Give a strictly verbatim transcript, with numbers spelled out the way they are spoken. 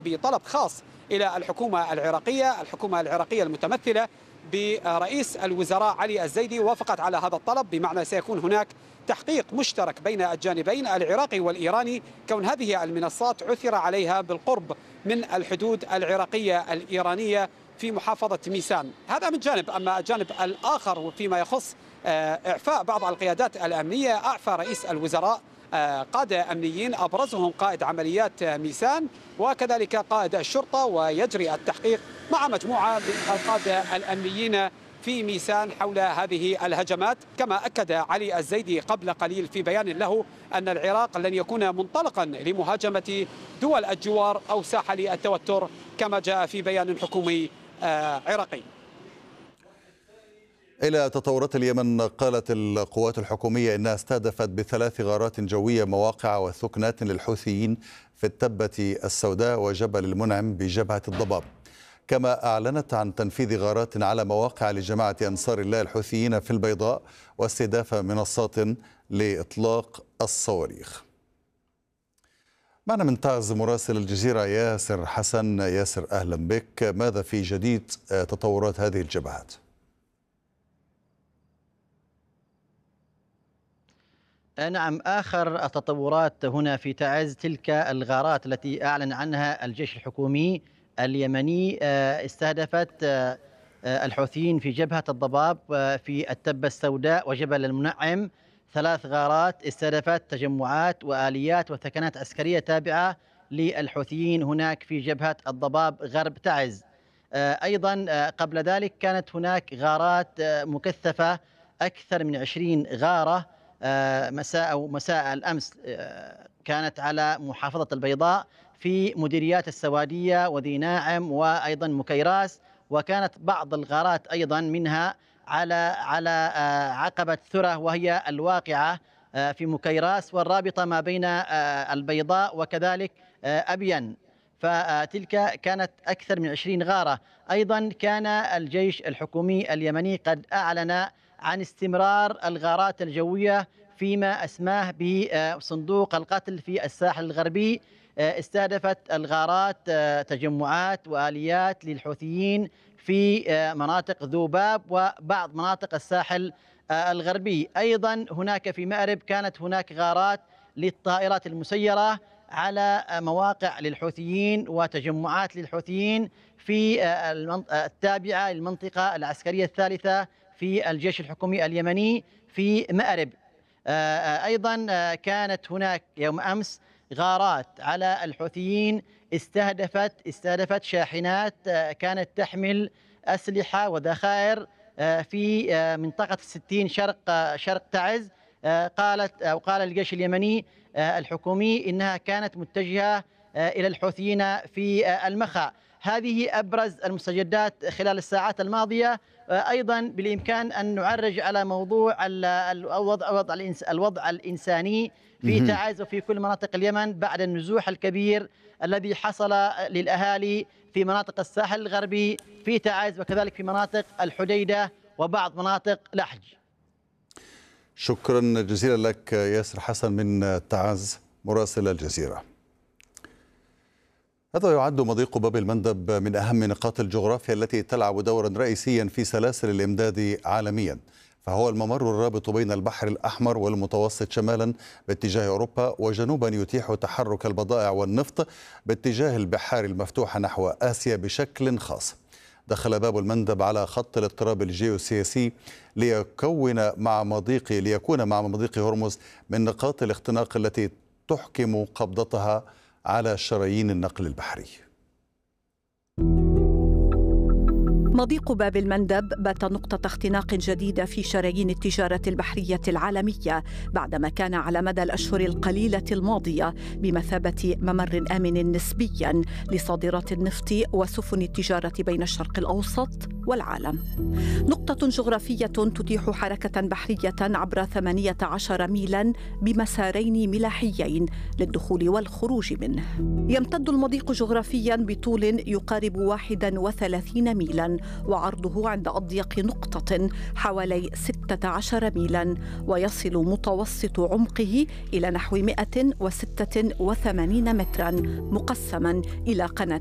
بطلب خاص إلى الحكومة العراقية. الحكومة العراقية المتمثلة برئيس الوزراء علي الزيدي وافقت على هذا الطلب، بمعنى سيكون هناك تحقيق مشترك بين الجانبين العراقي والإيراني، كون هذه المنصات عثر عليها بالقرب من الحدود العراقية الإيرانية في محافظة ميسان. هذا من جانب. أما الجانب الآخر فيما يخص إعفاء بعض القيادات الأمنية، أعفى رئيس الوزراء قادة أمنيين أبرزهم قائد عمليات ميسان وكذلك قائد الشرطة، ويجري التحقيق مع مجموعة من القادة الأمنيين في ميسان حول هذه الهجمات. كما أكد علي الزيدي قبل قليل في بيان له أن العراق لن يكون منطلقا لمهاجمة دول الجوار أو ساحل التوتر كما جاء في بيان حكومي عراقي. إلى تطورات اليمن، قالت القوات الحكومية إنها استهدفت بثلاث غارات جوية مواقع وثكنات للحوثيين في التبة السوداء وجبل المنعم بجبهة الضباب. كما أعلنت عن تنفيذ غارات على مواقع لجماعة أنصار الله الحوثيين في البيضاء واستهداف منصات لإطلاق الصواريخ. معنا من تعز مراسل الجزيرة ياسر حسن. ياسر، أهلا بك. ماذا في جديد تطورات هذه الجبهات؟ نعم، آخر التطورات هنا في تعز تلك الغارات التي أعلن عنها الجيش الحكومي اليمني، استهدفت الحوثيين في جبهة الضباب في التبة السوداء وجبل المنعم. ثلاث غارات استهدفت تجمعات وآليات وثكنات عسكرية تابعة للحوثيين هناك في جبهة الضباب غرب تعز. أيضا قبل ذلك كانت هناك غارات مكثفة، أكثر من عشرين غارة مساء أو مساء الأمس كانت على محافظة البيضاء في مديريات السوادية وذي ناعم وأيضا مكيراس، وكانت بعض الغارات أيضا منها على على عقبة ثرة وهي الواقعة في مكيراس والرابطة ما بين البيضاء وكذلك أبين. فتلك كانت أكثر من عشرين غارة. أيضا كان الجيش الحكومي اليمني قد أعلن عن استمرار الغارات الجوية فيما أسماه بصندوق القتل في الساحل الغربي. استهدفت الغارات تجمعات وآليات للحوثيين في مناطق ذوباب وبعض مناطق الساحل الغربي. أيضا هناك في مأرب كانت هناك غارات للطائرات المسيرة على مواقع للحوثيين وتجمعات للحوثيين في التابعة للمنطقة العسكرية الثالثة في الجيش الحكومي اليمني في مأرب. أيضا كانت هناك يوم أمس غارات على الحوثيين استهدفت استهدفت شاحنات كانت تحمل أسلحة وذخائر في منطقة الستين شرق شرق تعز. قالت أو قال الجيش اليمني الحكومي إنها كانت متجهة إلى الحوثيين في المخا. هذه أبرز المستجدات خلال الساعات الماضية. أيضا بالإمكان أن نعرج على موضوع الوضع الوضع الإنساني في تعز وفي كل مناطق اليمن بعد النزوح الكبير الذي حصل للأهالي في مناطق الساحل الغربي في تعز وكذلك في مناطق الحديدة وبعض مناطق لحج. شكرا جزيلا لك ياسر حسن من تعز مراسل الجزيرة. هذا يعد مضيق باب المندب من أهم نقاط الجغرافيا التي تلعب دورا رئيسيا في سلاسل الإمداد عالميا، فهو الممر الرابط بين البحر الأحمر والمتوسط شمالا باتجاه أوروبا، وجنوبا يتيح تحرك البضائع والنفط باتجاه البحار المفتوحة نحو آسيا بشكل خاص. دخل باب المندب على خط الاضطراب الجيوسياسي ليكون مع مضيق ليكون مع مضيق هرمز من نقاط الاختناق التي تحكم قبضتها على شرايين النقل البحري. مضيق باب المندب بات نقطة اختناق جديدة في شرايين التجارة البحرية العالمية، بعدما كان على مدى الأشهر القليلة الماضية بمثابة ممر آمن نسبياً لصادرات النفط وسفن التجارة بين الشرق الأوسط والعالم. نقطة جغرافية تتيح حركة بحرية عبر ثمانية عشر ميلا بمسارين ملاحيين للدخول والخروج منه. يمتد المضيق جغرافيا بطول يقارب واحد وثلاثين ميلا، وعرضه عند أضيق نقطة حوالي ستة عشر ميلا، ويصل متوسط عمقه إلى نحو مئة وستة وثمانين مترا، مقسما إلى قناة